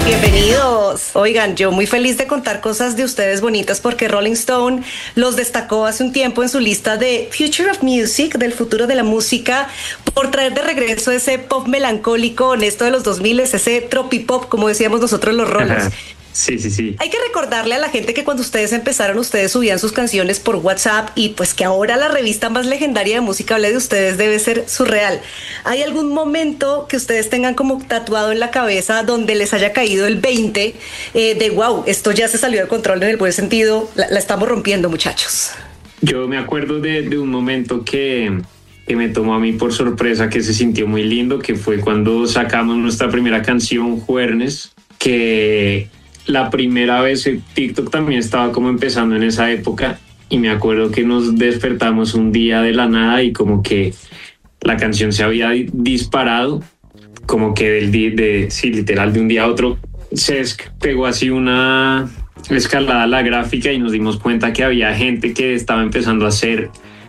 Bienvenidos. Oigan, yo muy feliz de contar cosas de ustedes bonitas porque Rolling Stone los destacó hace un tiempo en su lista de Future of Music, del futuro de la música, por traer de regreso ese pop melancólico honesto de los 2000, ese tropipop, como decíamos nosotros los rolos. Sí, sí, sí. Hay que recordarle a la gente que cuando ustedes empezaron, ustedes subían sus canciones por WhatsApp y pues que ahora la revista más legendaria de música hable de ustedes debe ser surreal. ¿Hay algún momento que ustedes tengan como tatuado en la cabeza donde les haya caído el 20 de wow, esto ya se salió de control en el buen sentido, la estamos rompiendo, muchachos? Yo me acuerdo de un momento que me tomó a mí por sorpresa, que se sintió muy lindo, que fue cuando sacamos nuestra primera canción, Juernes, que la primera vez TikTok también estaba como empezando en esa época y me acuerdo que nos despertamos un día de la nada y como que la canción se había disparado, como que sí, literal de un día a otro se pegó así una escalada a la gráfica y nos dimos cuenta que había gente que estaba empezando a hacer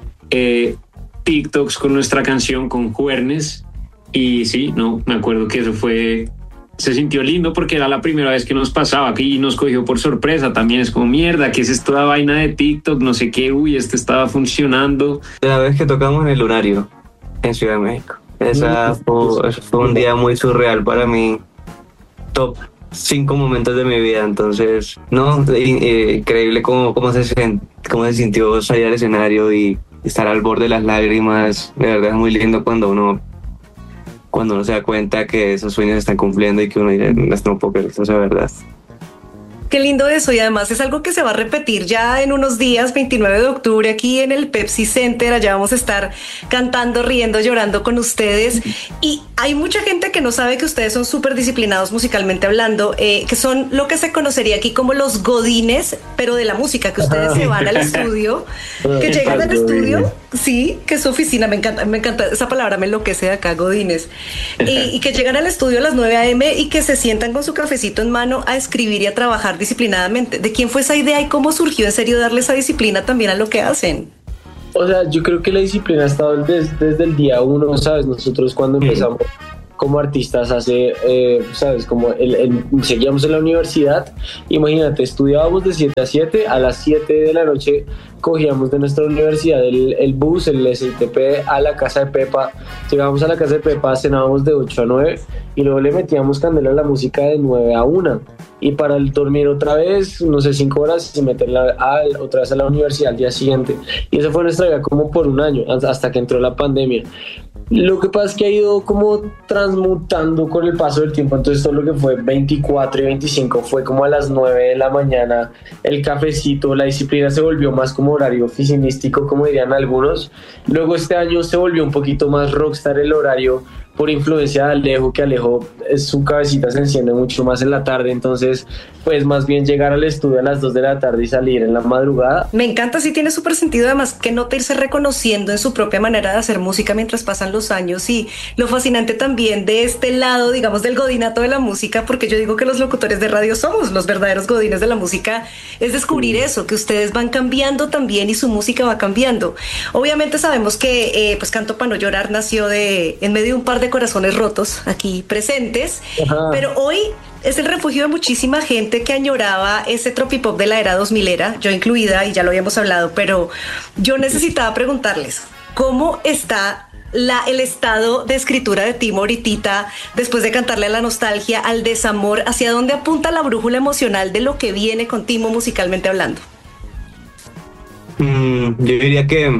TikToks con nuestra canción, con Juernes. Y sí, no, me acuerdo que eso se sintió lindo porque era la primera vez que nos pasaba y nos cogió por sorpresa. También es como, mierda, ¿qué es esta vaina de TikTok? No sé qué, esto estaba funcionando. La vez que tocamos en el Lunario, en Ciudad de México. Eso fue un día muy surreal para mí. Top 5 momentos de mi vida. Entonces, no, increíble cómo se sintió salir al escenario y estar al borde de las lágrimas. De verdad es muy lindo cuando uno se da cuenta que esos sueños se están cumpliendo y que uno dice, no puedo creer, eso es verdad. Qué lindo eso, y además es algo que se va a repetir ya en unos días, 29 de octubre, aquí en el Pepsi Center. Allá vamos a estar cantando, riendo, llorando con ustedes. Y hay mucha gente que no sabe que ustedes son súper disciplinados musicalmente hablando, que son lo que se conocería aquí como los godines, pero de la música, que ustedes se van al estudio, que llegan al estudio, sí, que es su oficina, me encanta, esa palabra me enloquece de acá, godines, y que llegan al estudio a las 9 a.m. y que se sientan con su cafecito en mano a escribir y a trabajar disciplinadamente. ¿De quién fue esa idea y cómo surgió en serio darle esa disciplina también a lo que hacen? O sea, yo creo que la disciplina ha estado desde el día uno, ¿sabes? Nosotros cuando empezamos como artistas ¿sabes? Como seguíamos en la universidad, imagínate, estudiábamos de 7 a 7, a las 7 de la noche cogíamos de nuestra universidad el bus, el SITP a la casa de Pepa, llegábamos a la casa de Pepa, cenábamos de 8 a 9 y luego le metíamos candela a la música de 9 a 1 y para el dormir otra vez, no sé, 5 horas y meterla otra vez a la universidad al día siguiente. Y eso fue nuestra vida como por un año, hasta que entró la pandemia. Lo que pasa es que ha ido como transmutando con el paso del tiempo, entonces todo lo que fue 24 y 25 fue como a las 9 de la mañana, el cafecito, la disciplina se volvió más como horario oficinístico, como dirían algunos. Luego este año se volvió un poquito más rockstar el horario, por influencia de Alejo, que Alejo su cabecita se enciende mucho más en la tarde, entonces pues más bien llegar al estudio a las 2 de la tarde y salir en la madrugada. Me encanta, sí tiene súper sentido, además que nota irse reconociendo en su propia manera de hacer música mientras pasan los años, y lo fascinante también de este lado, digamos, del godinato de la música, porque yo digo que los locutores de radio somos los verdaderos godines de la música, es descubrir eso, que ustedes van cambiando también y su música va cambiando. Obviamente sabemos que pues Canto Pa' No Llorar nació en medio de un par de corazones rotos aquí presentes. Ajá. Pero hoy es el refugio de muchísima gente que añoraba ese tropipop de la era 2000era, yo incluida, y ya lo habíamos hablado, pero yo necesitaba preguntarles, ¿cómo está el estado de escritura de Timo ahorita, después de cantarle a la nostalgia, al desamor? ¿Hacia dónde apunta la brújula emocional de lo que viene con Timo musicalmente hablando? Yo diría que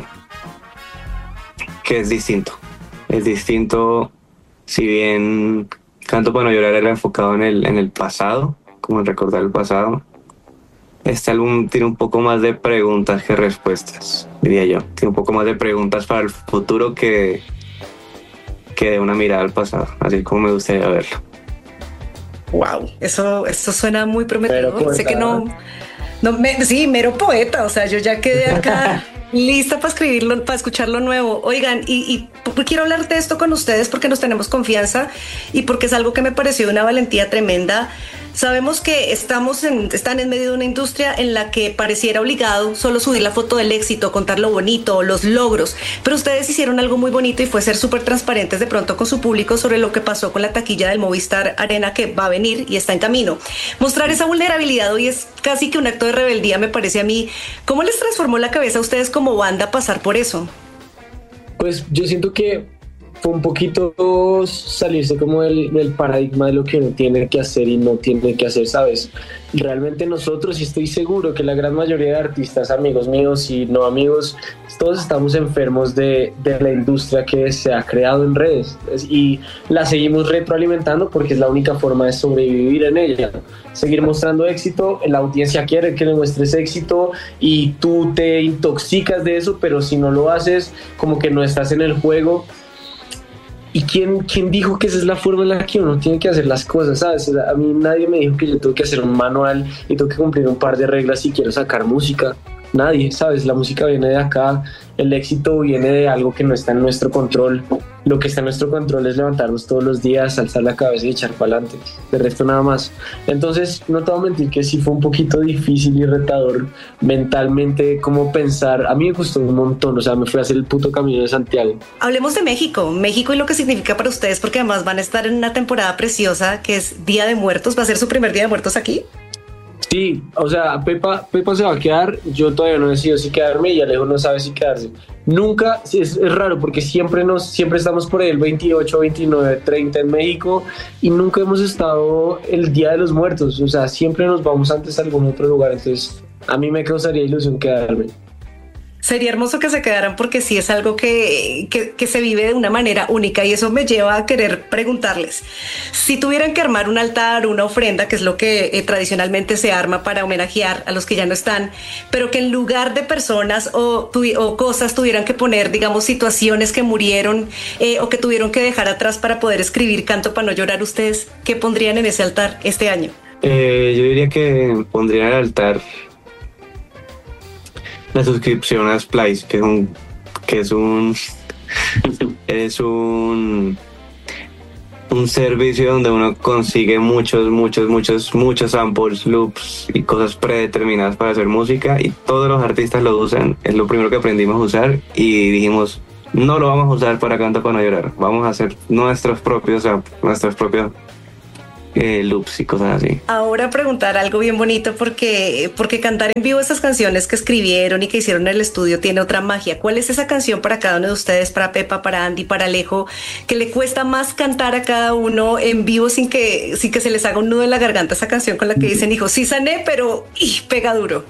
es distinto. Es distinto, si bien Canto Pa' No Llorar era enfocado en el pasado, como en recordar el pasado. Este álbum tiene un poco más de preguntas que respuestas, diría yo. Tiene un poco más de preguntas para el futuro que de una mirada al pasado, así como me gustaría verlo. Wow, eso suena muy prometedor. Sé que sí, mero poeta. O sea, yo ya quedé acá lista para escribirlo, para escuchar lo nuevo. Oigan, y quiero hablar de esto con ustedes porque nos tenemos confianza y porque es algo que me pareció una valentía tremenda. Sabemos que están en medio de una industria en la que pareciera obligado solo subir la foto del éxito, contar lo bonito, los logros, pero ustedes hicieron algo muy bonito y fue ser súper transparentes de pronto con su público sobre lo que pasó con la taquilla del Movistar Arena, que va a venir y está en camino. Mostrar esa vulnerabilidad hoy es casi que un acto de rebeldía, me parece a mí. ¿Cómo les transformó la cabeza a ustedes como banda pasar por eso? Pues yo siento que fue un poquito salirse como del paradigma de lo que uno tiene que hacer y no tiene que hacer, ¿sabes? Realmente nosotros, y estoy seguro que la gran mayoría de artistas, amigos míos y no amigos, todos estamos enfermos de la industria que se ha creado en redes y la seguimos retroalimentando porque es la única forma de sobrevivir en ella. Seguir mostrando éxito, la audiencia quiere que le muestres éxito y tú te intoxicas de eso, pero si no lo haces, como que no estás en el juego. ¿Y quién dijo que esa es la forma en la que uno tiene que hacer las cosas? ¿Sabes? A mí nadie me dijo que yo tengo que hacer un manual y tengo que cumplir un par de reglas si quiero sacar música. Nadie, ¿sabes? La música viene de acá, el éxito viene de algo que no está en nuestro control. Lo que está en nuestro control es levantarnos todos los días, alzar la cabeza y echar para adelante. De resto nada más. Entonces, no te voy a mentir que sí fue un poquito difícil y retador mentalmente como pensar. A mí me gustó un montón, o sea, me fui a hacer el puto Camino de Santiago. Hablemos de México y lo que significa para ustedes, porque además van a estar en una temporada preciosa que es Día de Muertos. ¿Va a ser su primer Día de Muertos aquí? Sí, o sea, Pepa se va a quedar, yo todavía no decido si quedarme y Alejo no sabe si quedarse. Nunca, es raro porque siempre estamos por ahí el 28, 29, 30 en México y nunca hemos estado el Día de los Muertos, o sea, siempre nos vamos antes a algún otro lugar, entonces a mí me causaría ilusión quedarme. Sería hermoso que se quedaran porque sí es algo que se vive de una manera única y eso me lleva a querer preguntarles, si tuvieran que armar un altar, una ofrenda, que es lo que tradicionalmente se arma para homenajear a los que ya no están, pero que en lugar de personas o cosas tuvieran que poner, digamos, situaciones que murieron o que tuvieron que dejar atrás para poder escribir Canto para no llorar, ¿ustedes qué pondrían en ese altar este año? Yo diría que pondría en el altar la suscripción a Splice, que es un servicio donde uno consigue muchos samples, loops y cosas predeterminadas para hacer música y todos los artistas lo usan. Es lo primero que aprendimos a usar y dijimos, no lo vamos a usar para Canto para no llorar, vamos a hacer nuestros propios loops y cosas así. Ahora preguntar algo bien bonito porque cantar en vivo esas canciones que escribieron y que hicieron en el estudio tiene otra magia. ¿Cuál es esa canción para cada uno de ustedes, para Pepa, para Andy, para Alejo, que le cuesta más cantar a cada uno en vivo sin que se les haga un nudo en la garganta, esa canción con la que dicen, hijo, sí sané, pero pega duro?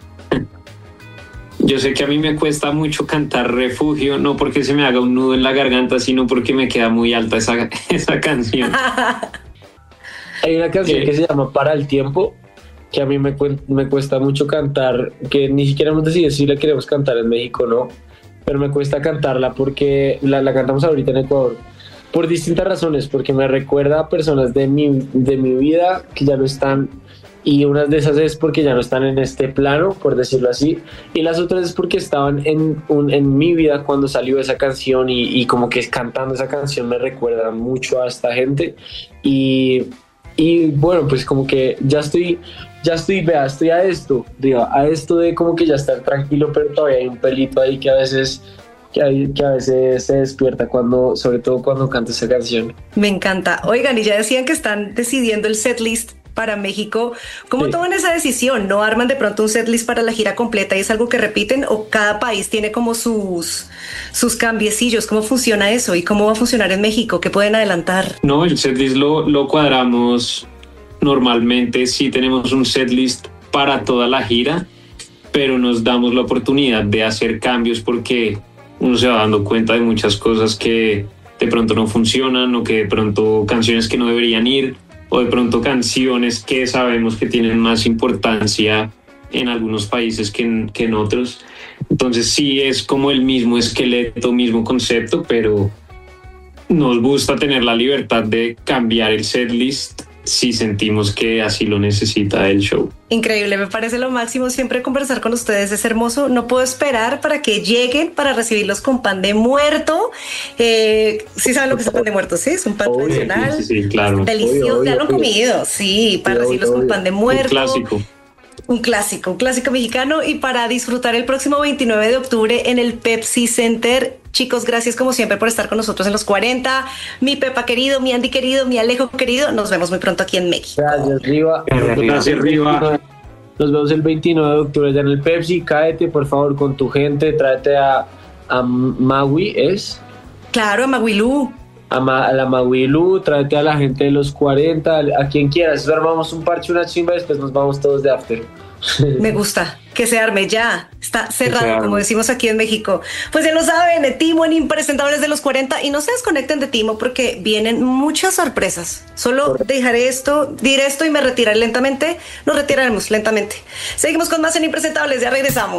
Yo sé que a mí me cuesta mucho cantar Refugio, no porque se me haga un nudo en la garganta, sino porque me queda muy alta esa canción. Hay una canción que se llama Para el Tiempo, que a mí me cuesta mucho cantar, que ni siquiera hemos decidido si la queremos cantar en México o no, pero me cuesta cantarla porque la cantamos ahorita en Ecuador, por distintas razones, porque me recuerda a personas de mi vida que ya no están, y una de esas es porque ya no están en este plano, por decirlo así, y las otras es porque estaban en mi vida cuando salió esa canción y como que cantando esa canción me recuerda mucho a esta gente y bueno, pues como que ya estoy a esto de como que ya estar tranquilo, pero todavía hay un pelito ahí que a veces se despierta sobre todo cuando canta esa canción. Me encanta. Oigan, y ya decían que están decidiendo el setlist para México. ¿Cómo toman esa decisión? ¿No arman de pronto un setlist para la gira completa y es algo que repiten o cada país tiene como sus cambiecillos? ¿Cómo funciona eso? ¿Y cómo va a funcionar en México? ¿Qué pueden adelantar? No, el setlist lo cuadramos normalmente. Sí tenemos un setlist para toda la gira, pero nos damos la oportunidad de hacer cambios porque uno se va dando cuenta de muchas cosas que de pronto no funcionan o que de pronto canciones que no deberían ir o de pronto canciones que sabemos que tienen más importancia en algunos países que en otros. Entonces sí es como el mismo esqueleto, mismo concepto, pero nos gusta tener la libertad de cambiar el setlist si sentimos que así lo necesita el show. Increíble, me parece lo máximo siempre conversar con ustedes, es hermoso. No puedo esperar para que lleguen para recibirlos con pan de muerto. Sí saben lo que es el pan de muerto, ¿sí? Es un pan tradicional. Sí, claro. Delicioso, ya lo han comido, sí, para recibirlos con pan de muerto. Un clásico mexicano, y para disfrutar el próximo 29 de octubre en el Pepsi Center. Chicos, gracias como siempre por estar con nosotros en los 40. Mi Pepa querido, mi Andy querido, mi Alejo querido, nos vemos muy pronto aquí en México. Gracias, Riva. Gracias, Riva. Nos vemos el 29 de octubre ya en el Pepsi. Cáete, por favor, con tu gente. Tráete a Magui, ¿es? Claro, a Maguilú. A la Maguilú, tráete a la gente de los 40, a quien quieras. Armamos un parche, una chimba, y después nos vamos todos de after. Me gusta que se arme ya. Está cerrado, como decimos aquí en México. Pues ya lo saben, Timo en Impresentables de los 40, y no se desconecten de Timo porque vienen muchas sorpresas. Solo dejaré diré esto y me retiraré lentamente. Nos retiraremos lentamente. Seguimos con más en Impresentables, ya regresamos.